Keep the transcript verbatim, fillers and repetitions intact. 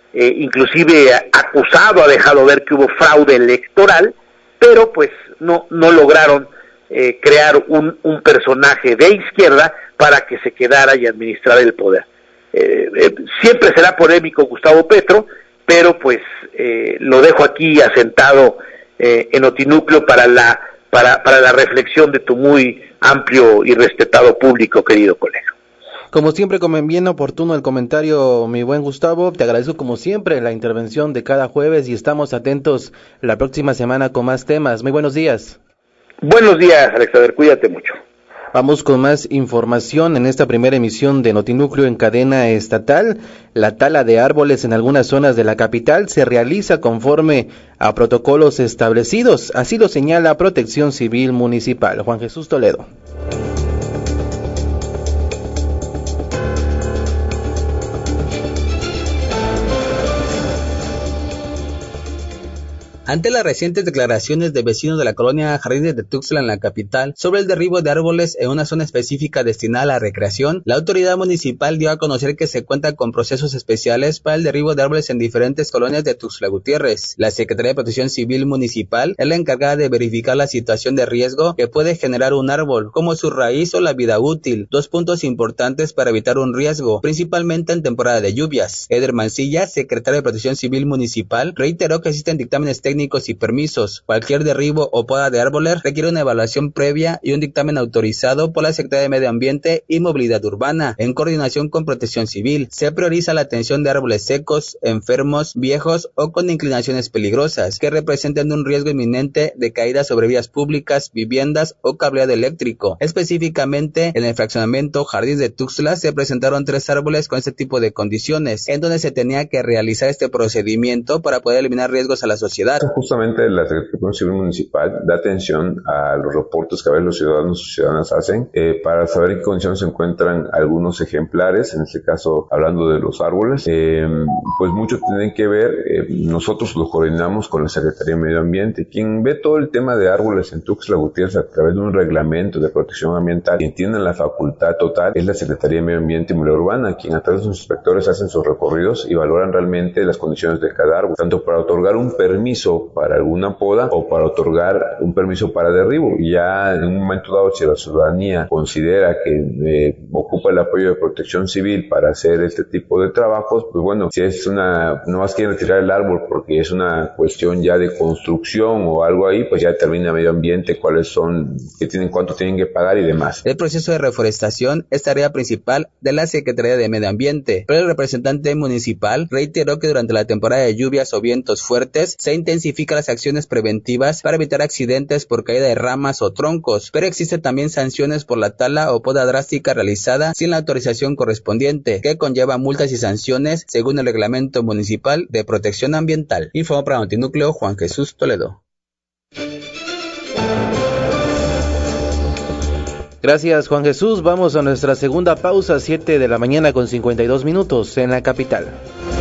eh, inclusive acusado, ha dejado ver que hubo fraude electoral, pero pues no, no lograron eh, crear un, un personaje de izquierda para que se quedara y administrara el poder. Eh, eh, siempre será polémico Gustavo Petro, pero pues eh, lo dejo aquí asentado eh, en Notinúcleo para la, para, para la reflexión de tu muy amplio y respetado público, querido colega. Como siempre, como bien oportuno el comentario, mi buen Gustavo, te agradezco como siempre la intervención de cada jueves y estamos atentos la próxima semana con más temas. Muy buenos días. Buenos días, Alexander, cuídate mucho. Vamos con más información en esta primera emisión de Notinúcleo en cadena estatal. La tala de árboles en algunas zonas de la capital se realiza conforme a protocolos establecidos, así lo señala Protección Civil Municipal. Juan Jesús Toledo. Ante las recientes declaraciones de vecinos de la colonia Jardines de Tuxtla en la capital sobre el derribo de árboles en una zona específica destinada a la recreación, la autoridad municipal dio a conocer que se cuenta con procesos especiales para el derribo de árboles en diferentes colonias de Tuxtla Gutiérrez. La Secretaría de Protección Civil Municipal es la encargada de verificar la situación de riesgo que puede generar un árbol, como su raíz o la vida útil, dos puntos importantes para evitar un riesgo, principalmente en temporada de lluvias. Eder Mancilla, secretario de Protección Civil Municipal, reiteró que existen dictámenes técnicos y permisos. Cualquier derribo o poda de árboles requiere una evaluación previa y un dictamen autorizado por la Secretaría de Medio Ambiente y Movilidad Urbana, en coordinación con Protección Civil. Se prioriza la atención de árboles secos, enfermos, viejos o con inclinaciones peligrosas, que representen un riesgo inminente de caída sobre vías públicas, viviendas o cableado eléctrico. Específicamente, en el fraccionamiento Jardines de Tuxtla se presentaron tres árboles con este tipo de condiciones, en donde se tenía que realizar este procedimiento para poder eliminar riesgos a la sociedad. Justamente la Secretaría Civil Municipal da atención a los reportes que a veces los ciudadanos y ciudadanas hacen eh, para saber en qué condiciones se encuentran algunos ejemplares, en este caso hablando de los árboles. Eh, pues muchos tienen que ver, eh, nosotros los coordinamos con la Secretaría de Medio Ambiente. Quien ve todo el tema de árboles en Tuxtla Gutiérrez a través de un reglamento de protección ambiental, quien tiene la facultad total es la Secretaría de Medio Ambiente y Movilidad Urbana, quien a través de sus inspectores hacen sus recorridos y valoran realmente las condiciones de cada árbol, tanto para otorgar un permiso para alguna poda o para otorgar un permiso para derribo. Y ya en un momento dado, si la ciudadanía considera que eh, ocupa el apoyo de Protección Civil para hacer este tipo de trabajos, pues bueno, si es una, no más quieren retirar el árbol porque es una cuestión ya de construcción o algo ahí, pues ya determina Medio Ambiente cuáles son, qué tienen, cuánto tienen que pagar y demás. El proceso de reforestación es tarea principal de la Secretaría de Medio Ambiente, pero el representante municipal reiteró que durante la temporada de lluvias o vientos fuertes se intensifica las acciones preventivas para evitar accidentes por caída de ramas o troncos, pero existen también sanciones por la tala o poda drástica realizada sin la autorización correspondiente, que conlleva multas y sanciones según el Reglamento Municipal de Protección Ambiental. Informó para Notinúcleo Juan Jesús Toledo. Gracias, Juan Jesús. Vamos a nuestra segunda pausa, siete de la mañana con cincuenta y dos minutos en la capital.